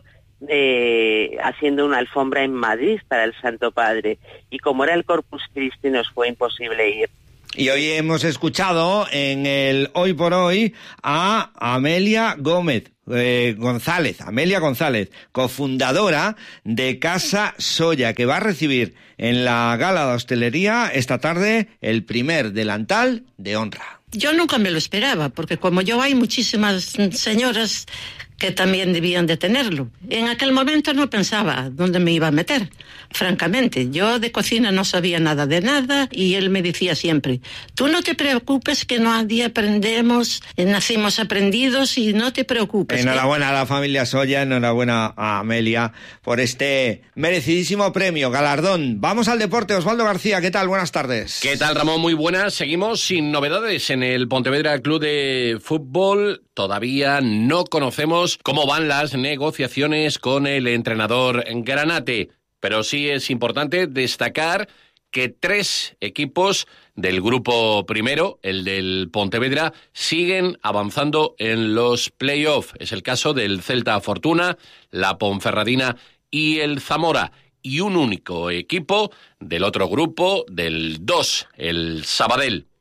eh, haciendo una alfombra en Madrid para el Santo Padre, y como era el Corpus Christi nos fue imposible ir. Y hoy hemos escuchado en el Hoy por Hoy a Amelia Gómez eh, González, Amelia González, cofundadora de Casa Soya, que va a recibir en la gala de hostelería esta tarde el primer delantal de honra. Yo nunca me lo esperaba, porque como yo hay muchísimas señoras que también debían de tenerlo. En aquel momento no pensaba dónde me iba a meter, francamente. Yo de cocina no sabía nada de nada y él me decía siempre, tú no te preocupes que nadie aprendemos, nacimos aprendidos y no te preocupes. Enhorabuena a la familia Soya, enhorabuena a Amelia por este merecidísimo premio, galardón. Vamos al deporte, Osvaldo García, ¿qué tal? Buenas tardes. ¿Qué tal, Ramón? Muy buenas. Seguimos sin novedades en el Pontevedra Club de Fútbol. Todavía no conocemos cómo van las negociaciones con el entrenador Granate, pero sí es importante destacar que tres equipos del grupo primero, el del Pontevedra, siguen avanzando en los play-off. Es el caso del Celta Fortuna, la Ponferradina y el Zamora. Y un único equipo del otro grupo, del dos, el Sabadell.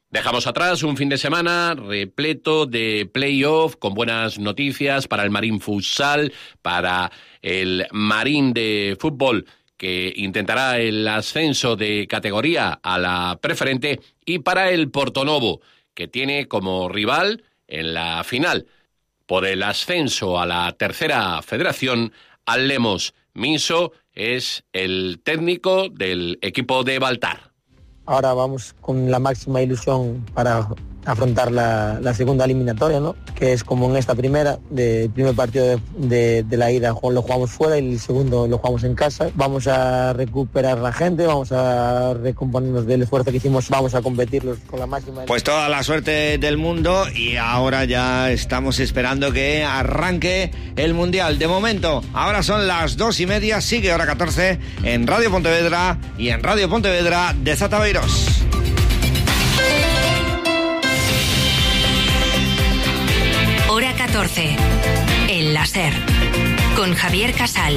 Dejamos atrás un fin de semana repleto de playoff, con buenas noticias para el Marín Futsal, para el Marín de Fútbol, que intentará el ascenso de categoría a la preferente, y para el Portonovo, que tiene como rival en la final por el ascenso a la tercera federación al Lemos. Minso es el técnico del equipo de Baltar. Ahora vamos con la máxima ilusión para afrontar la, la segunda eliminatoria, ¿no? Que es como en esta primera, de, el primer partido de, de, de la ida lo jugamos fuera y el segundo lo jugamos en casa. Vamos a recuperar la gente, vamos a recomponernos del esfuerzo que hicimos, vamos a competirlos con la máxima. Pues toda la suerte del mundo, y ahora ya estamos esperando que arranque el Mundial. De momento, ahora son las dos y media, sigue hora catorce en Radio Pontevedra y en Radio Pontevedra de Zataveiros. Hora catorce, el láser, con Javier Casal.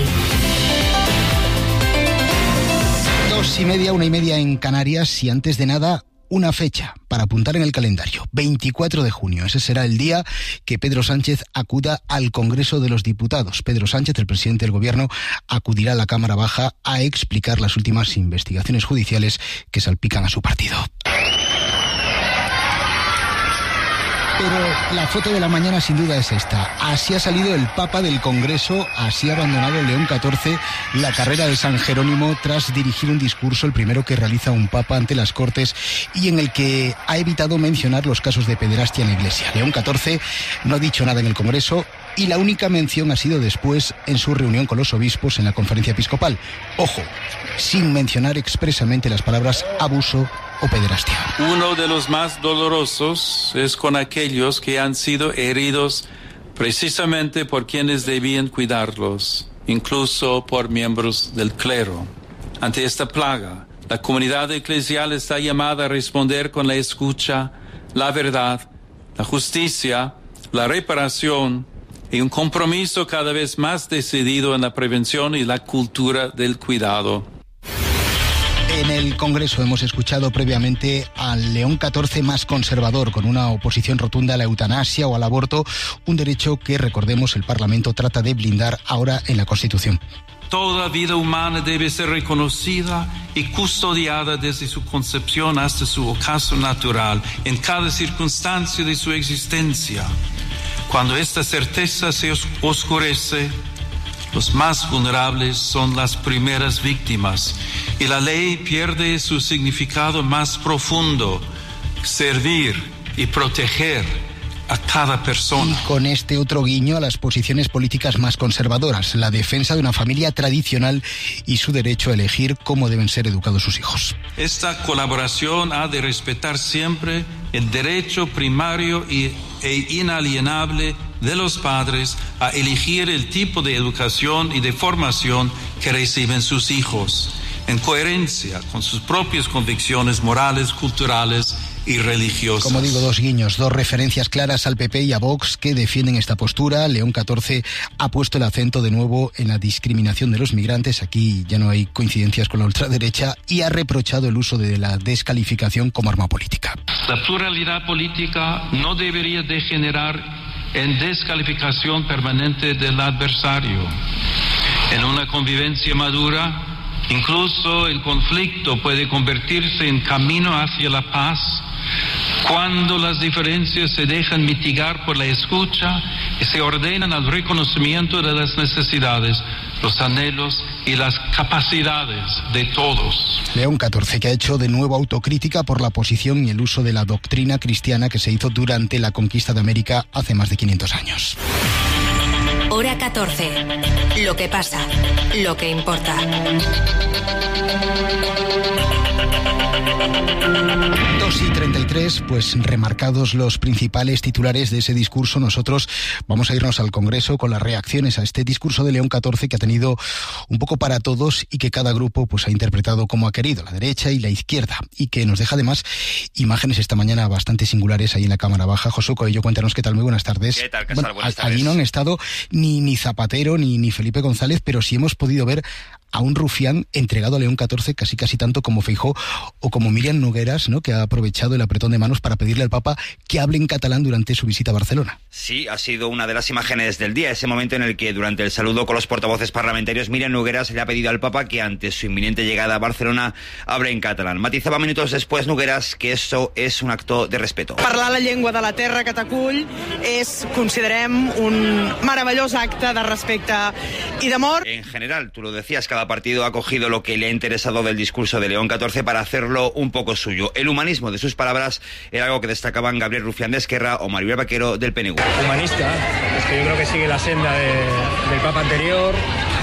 Dos y media, una y media en Canarias, y antes de nada, una fecha para apuntar en el calendario. veinticuatro de junio, ese será el día que Pedro Sánchez acuda al Congreso de los Diputados. Pedro Sánchez, el presidente del Gobierno, acudirá a la Cámara Baja a explicar las últimas investigaciones judiciales que salpican a su partido. Pero la foto de la mañana sin duda es esta. Así ha salido el Papa del Congreso, así ha abandonado León catorce la carrera de San Jerónimo tras dirigir un discurso, el primero que realiza un Papa ante las Cortes, y en el que ha evitado mencionar los casos de pederastia en la Iglesia. León catorce no ha dicho nada en el Congreso, y la única mención ha sido después en su reunión con los obispos en la conferencia episcopal. Ojo, sin mencionar expresamente las palabras abuso o pederastia. Uno de los más dolorosos es con aquellos que han sido heridos precisamente por quienes debían cuidarlos, incluso por miembros del clero. Ante esta plaga, la comunidad eclesial está llamada a responder con la escucha, la verdad, la justicia, la reparación y un compromiso cada vez más decidido en la prevención y la cultura del cuidado. En el Congreso hemos escuchado previamente al León catorce más conservador, con una oposición rotunda a la eutanasia o al aborto, un derecho que, recordemos, el Parlamento trata de blindar ahora en la Constitución. Toda vida humana debe ser reconocida y custodiada desde su concepción hasta su ocaso natural, en cada circunstancia de su existencia. Cuando esta certeza se oscurece, los más vulnerables son las primeras víctimas, y la ley pierde su significado más profundo: servir y proteger a cada persona. Y con este otro guiño a las posiciones políticas más conservadoras, la defensa de una familia tradicional y su derecho a elegir cómo deben ser educados sus hijos. Esta colaboración ha de respetar siempre el derecho primario y, e inalienable de los padres a elegir el tipo de educación y de formación que reciben sus hijos, en coherencia con sus propias convicciones morales, culturales y religiosas. Como digo, dos guiños, dos referencias claras al P P y a Vox, que defienden esta postura. León catorce ha puesto el acento de nuevo en la discriminación de los migrantes, aquí ya no hay coincidencias con la ultraderecha, y ha reprochado el uso de la descalificación como arma política. La pluralidad política no debería degenerar en descalificación permanente del adversario. En una convivencia madura, incluso el conflicto puede convertirse en camino hacia la paz cuando las diferencias se dejan mitigar por la escucha y se ordenan al reconocimiento de las necesidades, los anhelos y las capacidades de todos. León catorce, que ha hecho de nuevo autocrítica por la posición y el uso de la doctrina cristiana que se hizo durante la conquista de América hace más de quinientos años. Hora catorce. Lo que pasa, lo que importa. dos y treinta y tres, pues remarcados los principales titulares de ese discurso, nosotros vamos a irnos al Congreso con las reacciones a este discurso de León catorce, que ha tenido un poco para todos y que cada grupo pues ha interpretado como ha querido, la derecha y la izquierda, y que nos deja además imágenes esta mañana bastante singulares ahí en la Cámara Baja. Josu Coello, cuéntanos qué tal, muy buenas tardes. ¿Qué tal, Casal? Bueno, Buenas tardes. allí no han estado ni, ni Zapatero ni, ni Felipe González, pero sí hemos podido ver a un rufián entregado a León catorce casi casi tanto como Feijóo o como Míriam Nogueras, ¿no?, que ha aprovechado el apretón de manos para pedirle al Papa que hable en catalán durante su visita a Barcelona. Sí, ha sido una de las imágenes del día, ese momento en el que durante el saludo con los portavoces parlamentarios Míriam Nogueras le ha pedido al Papa que ante su inminente llegada a Barcelona hable en catalán. Matizaba minutos después Nogueras que eso es un acto de respeto. Parlar la llengua de la terra que t'acull és, considerem, un meravellós acte de respecte y de amor. En general, tú lo decías, cada partido ha cogido lo que le ha interesado del discurso de León catorce para hacerlo un poco suyo. El humanismo de sus palabras era algo que destacaban Gabriel Rufián de Esquerra o Maribel Vaquero del P N U. Humanista, es que yo creo que sigue la senda de, del Papa anterior.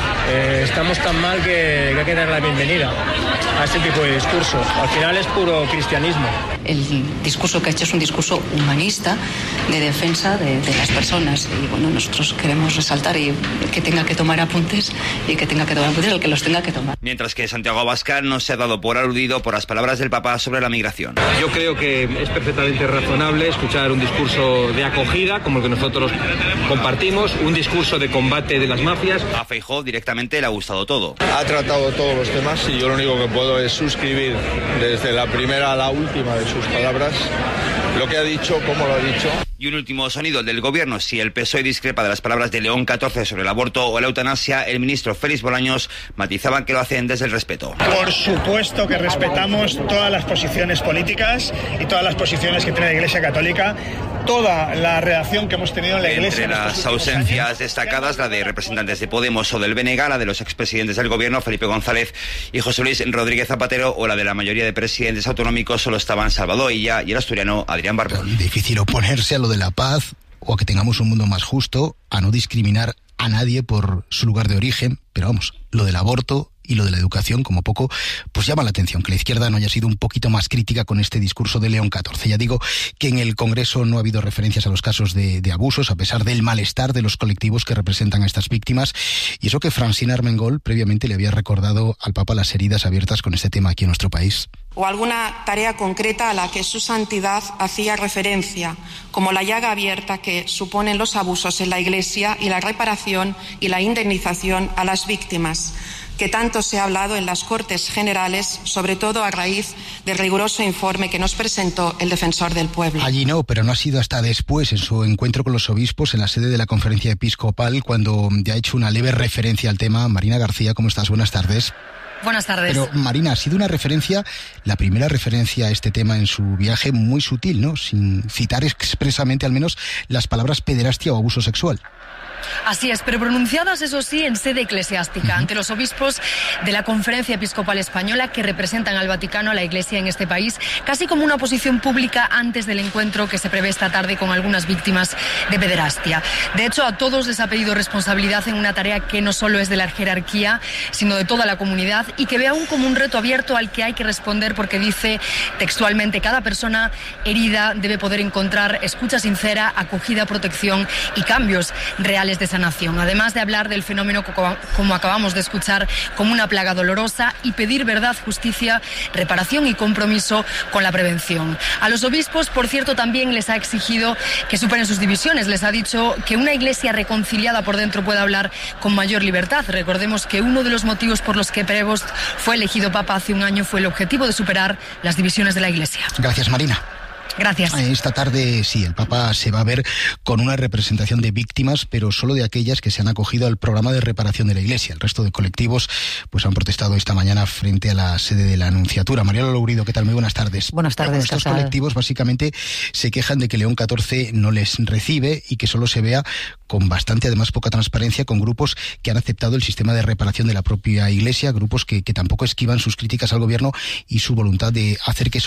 Eh, estamos tan mal que, que hay que dar la bienvenida a este tipo de discurso. Al final es puro cristianismo. El discurso que ha hecho es un discurso humanista de defensa de, de las personas. Y bueno, nosotros queremos resaltar y que tenga que tomar apuntes y que tenga que tomar apuntes el que los tenga que tomar. Mientras que Santiago Abascal no se ha dado por aludido por las palabras del Papa sobre la migración. Yo creo que es perfectamente razonable escuchar un discurso de acogida, como el que nosotros compartimos, un discurso de combate de las mafias. A Feijóo directamente le ha gustado todo. Ha tratado todos los temas y yo lo único que puedo es suscribir desde la primera a la última de sus palabras, lo que ha dicho, cómo lo ha dicho. Y un último sonido, el del gobierno. Si el P S O E discrepa de las palabras de León catorce sobre el aborto o la eutanasia, el ministro Félix Bolaños matizaba que lo hacen desde el respeto. Por supuesto que respetamos todas las posiciones políticas y todas las posiciones que tiene la Iglesia Católica, toda la relación que hemos tenido en la Iglesia. Entre las ausencias destacadas, la de representantes de Podemos o del B N G, la de los expresidentes del gobierno, Felipe González y José Luis Rodríguez Zapatero, o la de la mayoría de presidentes autonómicos, solo estaban Salvador Illa y el asturiano Adrián Barbón. Difícil oponerse a lo de la paz o a que tengamos un mundo más justo, a no discriminar a nadie por su lugar de origen, pero vamos, lo del aborto y lo de la educación, como poco, pues llama la atención que la izquierda no haya sido un poquito más crítica con este discurso de León catorce. Ya digo que en el Congreso no ha habido referencias a los casos de, de abusos, a pesar del malestar de los colectivos que representan a estas víctimas, y eso que Francina Armengol previamente le había recordado al Papa las heridas abiertas con este tema aquí en nuestro país. O alguna tarea concreta a la que su santidad hacía referencia, como la llaga abierta que suponen los abusos en la Iglesia y la reparación y la indemnización a las víctimas, que tanto se ha hablado en las Cortes Generales, sobre todo a raíz del riguroso informe que nos presentó el Defensor del Pueblo. Allí no, pero no ha sido hasta después, en su encuentro con los obispos en la sede de la Conferencia Episcopal, cuando ya ha hecho una leve referencia al tema. Marina García, ¿cómo estás? Buenas tardes. Buenas tardes. Pero, Marina, ha sido una referencia, la primera referencia a este tema en su viaje, muy sutil, ¿no? Sin citar expresamente, al menos, las palabras pederastia o abuso sexual. Así es, pero pronunciadas, eso sí, en sede eclesiástica, ante los obispos de la Conferencia Episcopal Española que representan al Vaticano, a la Iglesia en este país, casi como una posición pública antes del encuentro que se prevé esta tarde con algunas víctimas de pederastia. De hecho, a todos les ha pedido responsabilidad en una tarea que no solo es de la jerarquía, sino de toda la comunidad, y que ve aún como un reto abierto al que hay que responder, porque dice textualmente: cada persona herida debe poder encontrar escucha sincera, acogida, protección y cambios reales de sanación, además de hablar del fenómeno, como acabamos de escuchar, como una plaga dolorosa, y pedir verdad, justicia, reparación y compromiso con la prevención. A los obispos, por cierto, también les ha exigido que superen sus divisiones. Les ha dicho que una Iglesia reconciliada por dentro puede hablar con mayor libertad. Recordemos que uno de los motivos por los que Prevost fue elegido Papa hace un año fue el objetivo de superar las divisiones de la Iglesia. Gracias, Marina. Gracias. Esta tarde, sí, el Papa se va a ver con una representación de víctimas, pero solo de aquellas que se han acogido al programa de reparación de la Iglesia. El resto de colectivos pues han protestado esta mañana frente a la sede de la Anunciatura. Mariola Lourido, ¿qué tal? Muy buenas tardes. Buenas tardes. Estos Casal. colectivos básicamente se quejan de que León catorce no les recibe y que solo se vea con bastante, además, poca transparencia, con grupos que han aceptado el sistema de reparación de la propia Iglesia, grupos que, que tampoco esquivan sus críticas al gobierno y su voluntad de hacer que